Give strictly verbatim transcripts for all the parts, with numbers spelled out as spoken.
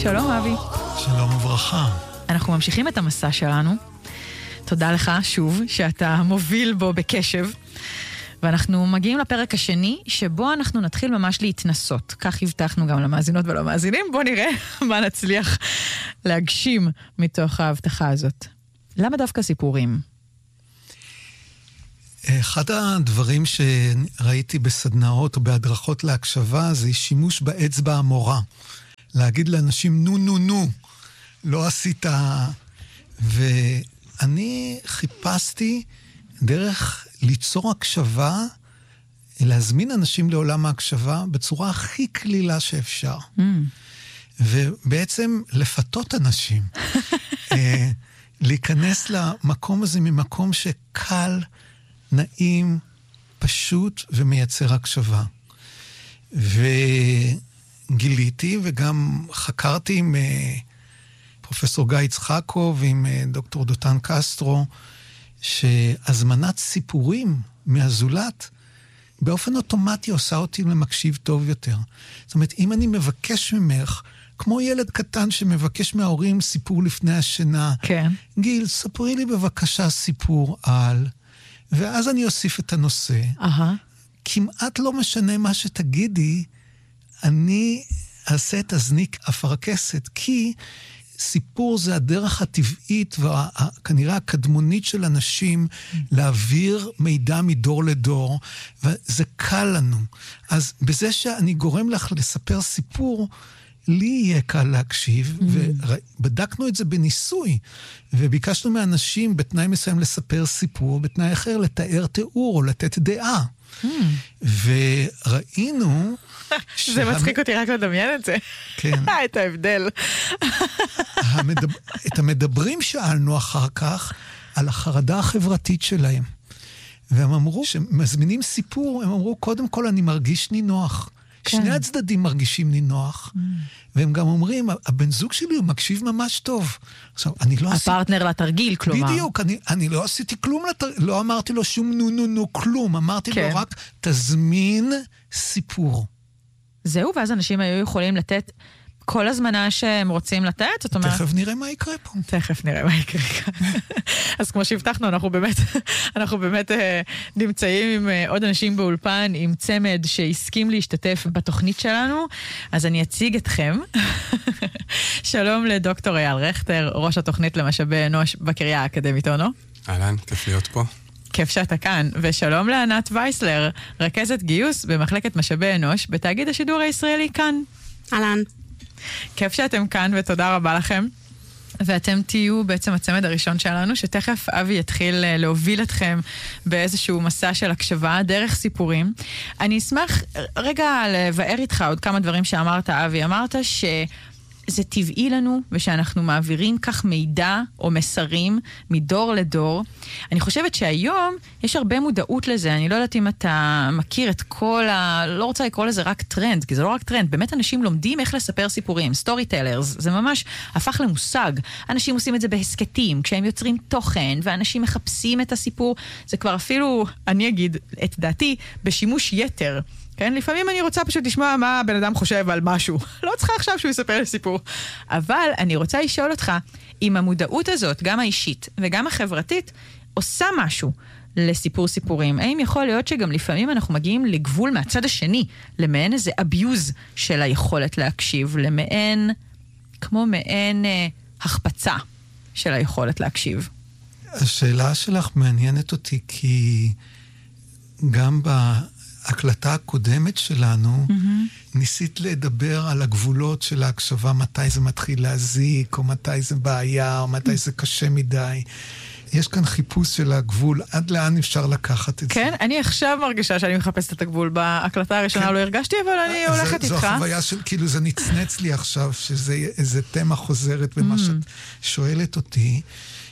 שלום אבי. שלום וברכה. אנחנו ממשיכים את המסע שלנו. תודה לך שוב שאתה מוביל בו בקשב. ואנחנו מגיעים לפרק השני, שבו אנחנו נתחיל ממש להתנסות. כך הבטחנו גם למאזינות ולמאזינים. בוא נראה מה נצליח להגשים מתוך ההבטחה הזאת. למה דווקא סיפורים? אחד הדברים שראיתי בסדנאות או בהדרכות להקשבה, זה שימוש באצבע המורה. להגיד לאנשים, נו, נו, נו, לא עשית. ואני חיפשתי דרך ליצור הקשבה, להזמין אנשים לעולם ההקשבה בצורה הכי כלילה שאפשר. Mm. ובעצם לפתות אנשים. להיכנס למקום הזה ממקום שקל, נעים, פשוט ומייצר הקשבה. וגיליתי וגם חקרתי עם פרופסור גיא יצחקוב ועם דוקטור דותן קסטרו, שהזמנת סיפורים מהזולת באופן אוטומטי עושה אותי למקשיב טוב יותר. זאת אומרת, אם אני מבקש ממך, כמו ילד קטן שמבקש מההורים סיפור לפני השינה, כן. גיל, ספרי לי בבקשה סיפור על, ואז אני אוסיף את הנושא. Uh-huh. כמעט לא משנה מה שתגידי, אני אעשה את הזניק אפרקסת, כי סיפור זה הדרך הטבעית וכנראה הקדמונית של אנשים להעביר מידע מדור לדור, וזה קל לנו. אז בזה שאני גורם לך לספר סיפור, לי יהיה קל להקשיב, ובדקנו את זה בניסוי, וביקשנו מאנשים בתנאי מסוים לספר סיפור, בתנאי אחר לתאר תיאור או לתת דעה. וראינו... זה מצחיק אותי רק לדמיין את זה. כן. את ההבדל. את המדברים שאלנו אחר כך על החרדה החברתית שלהם. והם אמרו, שמזמינים סיפור, הם אמרו, קודם כל אני מרגיש נינוח. שני הצדדים מרגישים נינוח, והם גם אומרים, הבן זוג שלי הוא מקשיב ממש טוב. עכשיו, אני לא עשיתי... הפרטנר לתרגיל, כלומר. בדיוק, אני, אני לא עשיתי כלום לתרגיל, לא אמרתי לו שום נו נו נו כלום, אמרתי כן. לו רק, תזמין סיפור. זהו, ואז אנשים היו יכולים לתת כל הזמנה שהם רוצים לתת, זאת אומרת... תכף נראה מה יקרה פה. תכף נראה מה יקרה כאן. אז כמו שהבטחנו, אנחנו באמת, אנחנו באמת אה, נמצאים עם אה, עוד אנשים באולפן, עם צמד שהסכים להשתתף בתוכנית שלנו, אז אני אציג אתכם. שלום לדוקטור אייל רכטר, ראש התוכנית למשאבי אנוש בקריה האקדמית אונו. אהלן, כיף להיות פה. כיף שאתה כאן, ושלום לענת וייסלר, רכזת גיוס במחלקת משאבי אנוש בתאגיד השידור הישראלי כאן. אהלן. כיף שאתם כאן ותודה רבה לכם. ואתם תהיו בעצם הצמד הראשון שלנו, שתכף אבי יתחיל להוביל אתכם באיזשהו מסע של הקשבה, דרך סיפורים. אני אשמח רגע לבאר איתך עוד כמה דברים שאמרת, אבי. אמרת ש... זה טבעי לנו, ושאנחנו מעבירים כך מידע או מסרים מדור לדור. אני חושבת שהיום יש הרבה מודעות לזה. אני לא יודעת אם אתה מכיר את כל ה... לא רוצה לקרוא לזה רק טרנד, כי זה לא רק טרנד. באמת אנשים לומדים איך לספר סיפורים. סטורי טיילרס, זה ממש הפך למושג. אנשים עושים את זה בהסקטים, כשהם יוצרים תוכן, ואנשים מחפשים את הסיפור. זה כבר אפילו, אני אגיד את דעתי, בשימוש יתר. כן? לפעמים אני רוצה פשוט לשמוע מה הבן אדם חושב על משהו. לא צריכה עכשיו שהוא יספר לי סיפור. אבל אני רוצה לשאול אותך, אם המודעות הזאת, גם האישית וגם החברתית, עושה משהו לסיפור סיפורים, האם יכול להיות שגם לפעמים אנחנו מגיעים לגבול מהצד השני, למעין איזה אביוז של היכולת להקשיב, למעין, כמו מעין אה, החפצה של היכולת להקשיב? השאלה שלך מעניינת אותי, כי גם ב... ההקלטה הקודמת שלנו, mm-hmm. ניסית לדבר על הגבולות של ההקשבה, מתי זה מתחיל להזיק, או מתי זה בעיה, או מתי זה קשה מדי. יש כאן חיפוש של הגבול, עד לאן אפשר לקחת את כן, זה. כן, אני עכשיו מרגישה שאני מחפשת את הגבול. בהקלטה הראשונה כן. לא הרגשתי, אבל אני הולכת זו איתך. זו החוויה של, כאילו זה נצנץ לי עכשיו, שזה איזה תמה חוזרת במה mm-hmm. שאת שואלת אותי,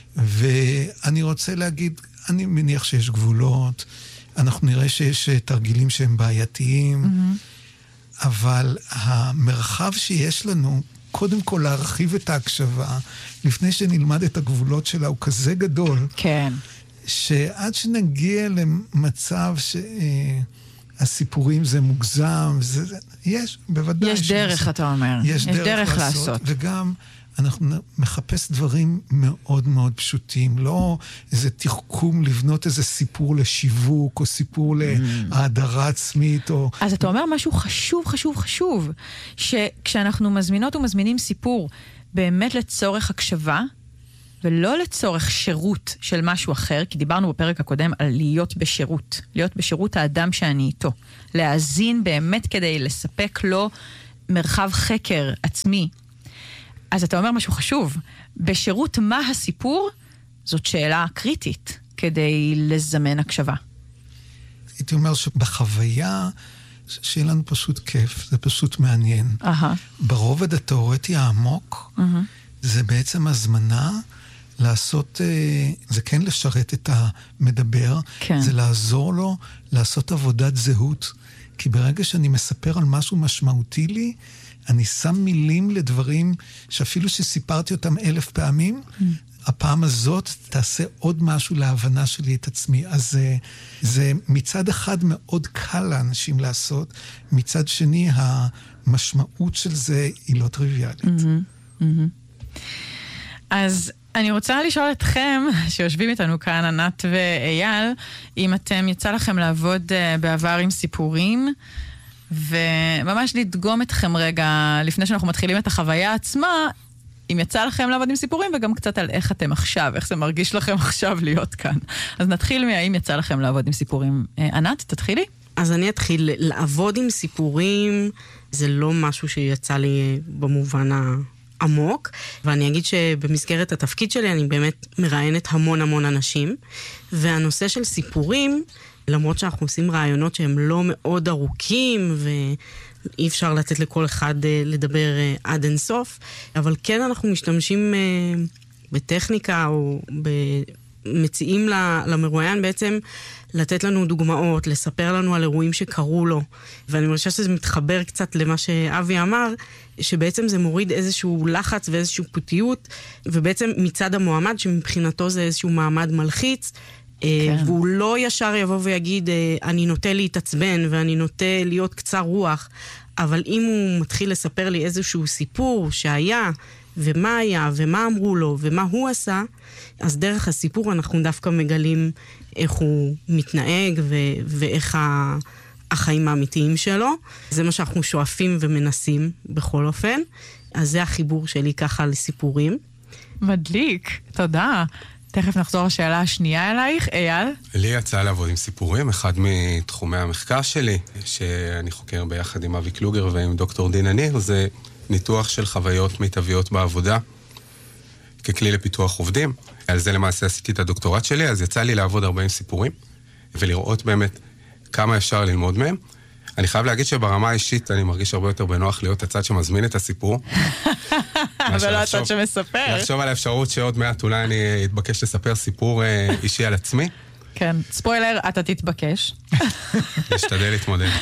ואני רוצה להגיד, אני מניח שיש גבולות, אנחנו נראה שיש תרגילים שהם בעייתיים, mm-hmm. אבל המרחב שיש לנו, קודם כל להרחיב את ההקשבה, לפני שנלמד את הגבולות שלה, הוא כזה גדול, כן. שעד שנגיע למצב הסיפורים זה מוגזם, זה, זה, יש, בוודאי. יש דרך, אתה אומר. יש, יש דרך, דרך לעשות, לעשות. וגם אנחנו מחפש דברים מאוד מאוד פשוטים, לא איזה תחכום לבנות איזה סיפור לשיווק, או סיפור להאדרה עצמית, או... אז אתה אומר משהו חשוב, חשוב, חשוב, שכשאנחנו מזמינות ומזמינים סיפור, באמת לצורך הקשבה, ולא לצורך שירות של משהו אחר, כי דיברנו בפרק הקודם על להיות בשירות, להיות בשירות האדם שאני איתו, להאזין באמת כדי לספק לו מרחב חקר עצמי. אז אתה אומר משהו חשוב, בשירות מה הסיפור? זאת שאלה קריטית כדי לזמן הקשבה. הייתי אומר שבחוויה שיהיה לנו פשוט כיף, זה פשוט מעניין. Uh-huh. ברובד התיאורטי העמוק, uh-huh. זה בעצם הזמנה לעשות, זה כן לשרת את המדבר, כן. זה לעזור לו לעשות עבודת זהות. כי ברגע שאני מספר על משהו משמעותי לי, אני שם מילים לדברים שאפילו שסיפרתי אותם אלף פעמים, mm. הפעם הזאת תעשה עוד משהו להבנה שלי את עצמי. אז זה, זה מצד אחד מאוד קל לאנשים לעשות, מצד שני המשמעות של זה היא לא טריוויאלית. Mm-hmm, mm-hmm. אז אני רוצה לשאול אתכם, שיושבים איתנו כאן, ענת ואייל, אם אתם יצא לכם לעבוד בעבר עם סיפורים, וממש לדגום אתכם רגע, לפני שאנחנו מתחילים את החוויה עצמה, אם יצא לכם לעבוד עם סיפורים, וגם קצת על איך אתם עכשיו, איך זה מרגיש לכם עכשיו להיות כאן. אז נתחיל מהאם יצא לכם לעבוד עם סיפורים. ענת, תתחילי? אז אני אתחיל לעבוד עם סיפורים, זה לא משהו שיצא לי במובן ה... עמוק, ואני אגיד שבמסגרת התפקיד שלי אני באמת מראיינת המון המון אנשים, והנושא של סיפורים, למרות שאנחנו עושים רעיונות שהם לא מאוד ארוכים, ואי אפשר לתת לכל אחד לדבר עד אין סוף, אבל כן אנחנו משתמשים בטכניקה, או מציעים למרואיין בעצם לתת לנו דוגמאות, לספר לנו על אירועים שקרו לו, ואני מרגישה שזה מתחבר קצת למה שאבי אמר, שבעצם זה מוריד איזשהו לחץ ואיזשהו פוטיות, ובעצם מצד המועמד שמבחינתו זה איזשהו מעמד מלחיץ, כן. והוא לא ישר יבוא ויגיד, אני נוטה להתעצבן ואני נוטה להיות קצר רוח, אבל אם הוא מתחיל לספר לי איזשהו סיפור שהיה, ומה היה, ומה אמרו לו, ומה הוא עשה, אז דרך הסיפור אנחנו דווקא מגלים איך הוא מתנהג, ו- ואיך ה- החיים האמיתיים שלו. זה מה שאנחנו שואפים ומנסים בכל אופן. אז זה החיבור שלי ככה לסיפורים. מדליק, תודה. תכף נחזור לשאלה השנייה אלייך, אייל. לי יצא לעבוד עם סיפורים, אחד מתחומי המחקר שלי, שאני חוקר ביחד עם אבי קלוגר ועם דוקטור דינה ניר, זה ניתוח של חוויות מיטביות בעבודה, ככלי לפיתוח עובדים. על זה למעשה עשיתי את הדוקטורט שלי, אז יצא לי לעבוד הרבה עם סיפורים, ולראות באמת כמה אפשר ללמוד מהם. אני חייב להגיד שברמה האישית אני מרגיש הרבה יותר בנוח להיות הצד שמזמין את הסיפור. ולא הצד שמספר. לחשוב על האפשרות שעוד מעט אולי אני אתבקש לספר סיפור אישי על עצמי. כן, ספוילר, אתה תתבקש. להשתדל להתמודד.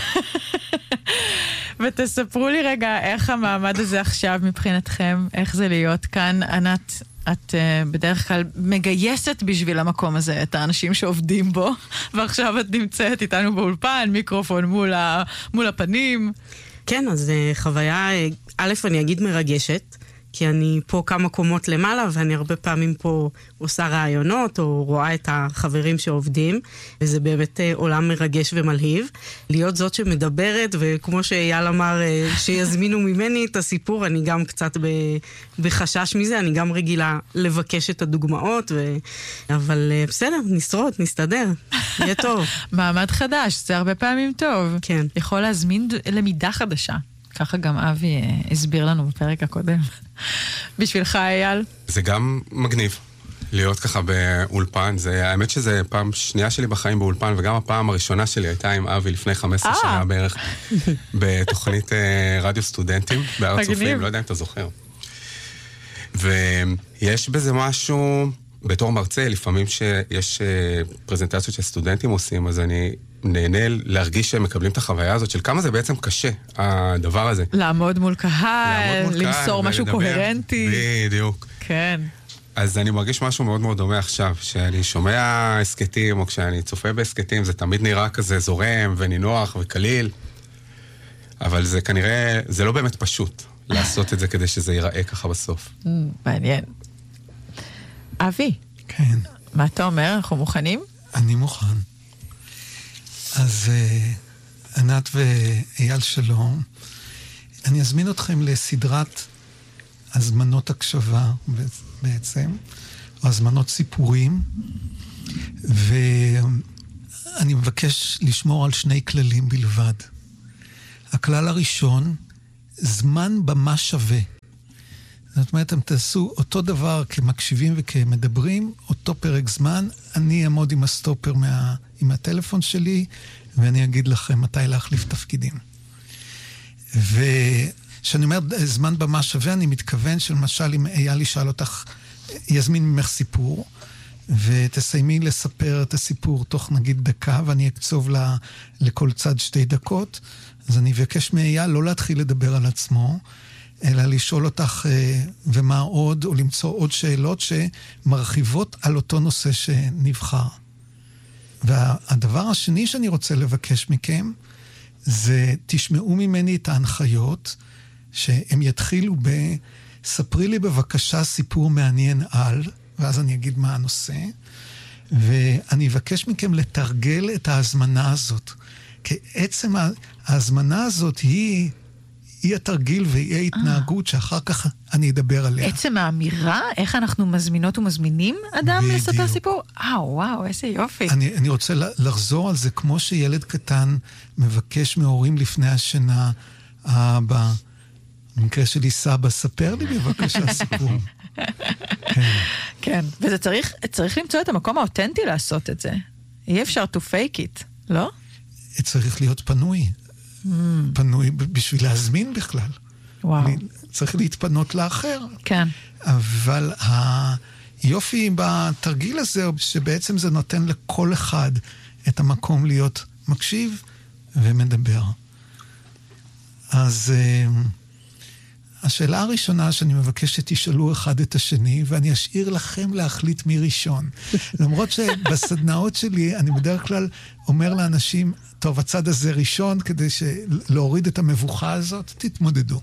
ותספרו לי רגע איך המעמד הזה עכשיו מבחינתכם, איך זה להיות כאן. ענת, את uh, בדרך כלל מגייסת בשביל המקום הזה את האנשים שעובדים בו, ועכשיו את נמצאת איתנו באולפן, מיקרופון מול, ה, מול הפנים. כן, אז uh, חוויה, א', אני אגיד מרגשת, כי אני פה כמה קומות למעלה, ואני הרבה פעמים פה עושה רעיונות, או רואה את החברים שעובדים, וזה באמת עולם מרגש ומלהיב. להיות זאת שמדברת, וכמו שאייל אמר, שיזמינו ממני את הסיפור, אני גם קצת בחשש מזה, אני גם רגילה לבקש את הדוגמאות, ו... אבל בסדר, נשרוד, נסתדר, יהיה טוב. מעמד חדש, זה הרבה פעמים טוב. כן. יכול להזמין למידה חדשה. ככה גם אבי הסביר לנו בפרק הקודם. בשבילך, אייל? זה גם מגניב להיות ככה באולפן. זה, האמת שזה פעם שנייה שלי בחיים באולפן, וגם הפעם הראשונה שלי הייתה עם אבי לפני חמש עשרה שנה בערך, בתוכנית רדיו סטודנטים בארץ צופים, לא יודע אם אתה זוכר. ויש בזה משהו, בתור מרצה, לפעמים שיש פרזנטציות שסטודנטים עושים, אז אני נהנה להרגיש שהם מקבלים את החוויה הזאת של כמה זה בעצם קשה, הדבר הזה. לעמוד מול קהל, למסור משהו קוהרנטי. בדיוק. כן. אז אני מרגיש משהו מאוד מאוד דומה עכשיו, שאני שומע הסקטים, או כשאני צופה בהסקטים, זה תמיד נראה כזה זורם ונינוח וקליל, אבל זה כנראה, זה לא באמת פשוט לעשות את זה כדי שזה ייראה ככה בסוף. מעניין. אבי, כן. מה אתה אומר? אנחנו מוכנים? אני מוכן. אז uh, ענת ואייל שלום, אני אזמין אתכם לסדרת הזמנות הקשבה בעצם, או הזמנות סיפורים, ואני מבקש לשמור על שני כללים בלבד. הכלל הראשון, זמן במה שווה. זאת אומרת, אתם תעשו אותו דבר כמקשיבים וכמדברים, אותו פרק זמן, אני אעמוד עם הסטופר מה, עם הטלפון שלי, ואני אגיד לכם מתי להחליף תפקידים. וכשאני אומר זמן במה שווה, אני מתכוון שלמשל אם אייל ישאל אותך, יזמין ממך סיפור, ותסיימי לספר את הסיפור תוך נגיד דקה, ואני אקצוב לה, לכל צד שתי דקות, אז אני אבקש מאייל לא להתחיל לדבר על עצמו, אלא לשאול אותך ומה עוד, או למצוא עוד שאלות שמרחיבות על אותו נושא שנבחר. והדבר השני שאני רוצה לבקש מכם, זה תשמעו ממני את ההנחיות, שהם יתחילו ב... ספרי לי בבקשה סיפור מעניין על, ואז אני אגיד מה הנושא, ואני אבקש מכם לתרגל את ההזמנה הזאת. כי עצם ההזמנה הזאת היא... היא התרגיל והיא ההתנהגות שאחר כך אני אדבר עליה. עצם האמירה, איך אנחנו מזמינות ומזמינים אדם לספר סיפור? אה, וואו, איזה יופי. אני, אני רוצה לחזור על זה, כמו שילד קטן מבקש מהורים לפני השינה, האבא, במקרה שלי סבא, ספר לי בבקשה סיפור. כן. כן, וזה צריך, צריך למצוא את המקום האותנטי לעשות את זה. אי אפשר to fake it, לא? צריך להיות פנוי. Mm. פנוי בשביל להזמין בכלל. וואו. צריך להתפנות לאחר. כן. אבל היופי בתרגיל הזה, שבעצם זה נותן לכל אחד את המקום להיות מקשיב ומדבר. אז השאלה הראשונה שאני מבקש שתשאלו אחד את השני, ואני אשאיר לכם להחליט מי ראשון. למרות שבסדנאות שלי אני בדרך כלל אומר לאנשים, טוב, הצד הזה ראשון, כדי להוריד את המבוכה הזאת, תתמודדו.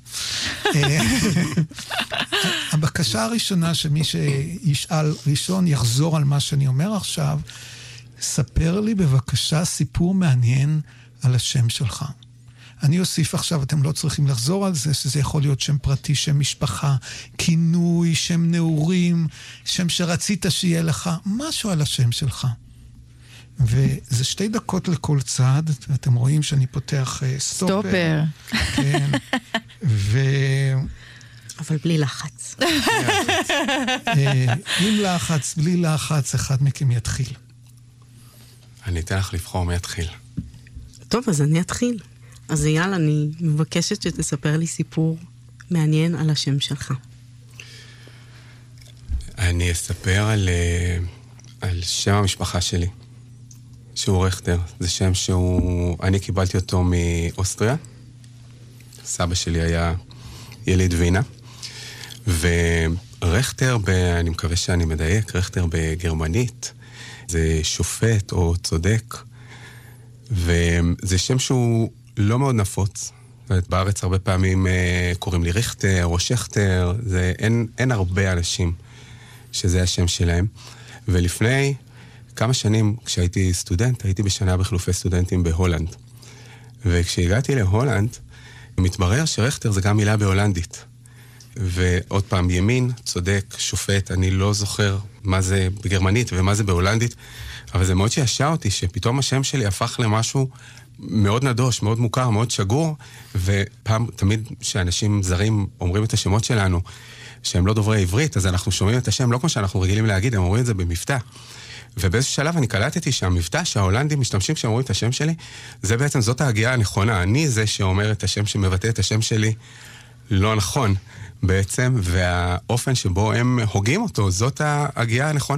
הבקשה הראשונה שמי שישאל ראשון יחזור על מה שאני אומר עכשיו, ספר לי בבקשה סיפור מעניין על השם שלך. אני אוסיף עכשיו, אתם לא צריכים לחזור על זה, שזה יכול להיות שם פרטי, שם משפחה, כינוי, שם נעורים, שם שרצית שיהיה לך, משהו על השם שלך. וזה שתי דקות לכל צד, ואתם רואים שאני פותח uh, סטופר. סטופר. כן. ו... אבל בלי לחץ. עם לחץ, בלי לחץ, אחד מכם יתחיל. אני אתן לך לבחור מי יתחיל. טוב, אז אני אתחיל. אז אייל, אני מבקשת שתספר לי סיפור מעניין על השם שלך. אני אספר על, על שם המשפחה שלי, שהוא רכטר. זה שם שהוא... אני קיבלתי אותו מאוסטריה. סבא שלי היה יליד וינה. ורכטר, ב, אני מקווה שאני מדייק, רכטר בגרמנית, זה שופט או צודק. וזה שם שהוא לא מאוד נפוץ. בארץ הרבה פעמים קוראים לי ריכטר או שכטר. זה, אין, אין הרבה אנשים שזה השם שלהם. ולפני כמה שנים, כשהייתי סטודנט, הייתי בשנה בחילופי סטודנטים בהולנד. וכשהגעתי להולנד, מתברר שרכטר זה גם מילה בהולנדית. ועוד פעם, ימין, צודק, שופט, אני לא זוכר מה זה בגרמנית ומה זה בהולנדית, אבל זה מאוד שישע אותי, שפתאום השם שלי הפך למשהו מאוד נדוש, מאוד מוכר, מאוד שגור, ופעם, תמיד שאנשים זרים אומרים את השמות שלנו, שהם לא דוברי עברית, אז אנחנו שומעים את השם, לא כמו שאנחנו רגילים להגיד, הם אומרים את זה במבטא. ובאיזשהו שלב אני קלטתי שהמבטא שההולנדים משתמשים כשהם אומרים את השם שלי, זה בעצם זאת ההגיעה הנכונה. אני זה שאומר את השם, שמבטא את השם שלי, לא נכון בעצם, והאופן שבו הם הוגים אותו, זאת ההגיעה הנכונה.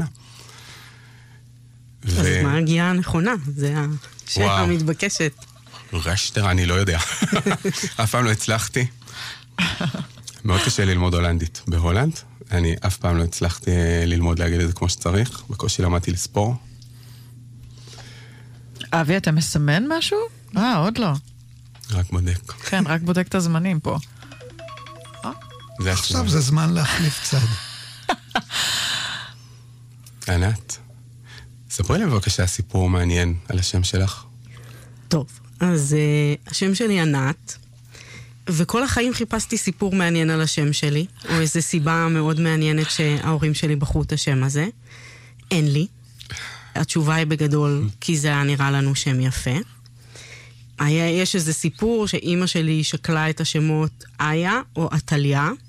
אז ו... מה ההגיעה הנכונה? זה השאלה המתבקשת. רשטר, אני לא יודע. אף פעם לא הצלחתי. מאוד קשה ללמוד הולנדית בהולנד. אני אף פעם לא הצלחתי ללמוד להגיד את זה כמו שצריך. בקושי למדתי לספור. אבי, אתה מסמן משהו? אה, עוד לא. רק בודק. כן, רק בודק את הזמנים פה. עכשיו זה זמן להחליף צד. ענת, ספרי לי בבקשה סיפור מעניין על השם שלך. טוב, אז uh, השם שלי ענת, וכל החיים חיפשתי סיפור מעניין על השם שלי, או איזו סיבה מאוד מעניינת שההורים שלי בחרו את השם הזה. אין לי. התשובה היא בגדול, כי זה היה נראה לנו שם יפה. היה, יש איזה סיפור שאימא שלי שקלה את השמות איה או עתליה,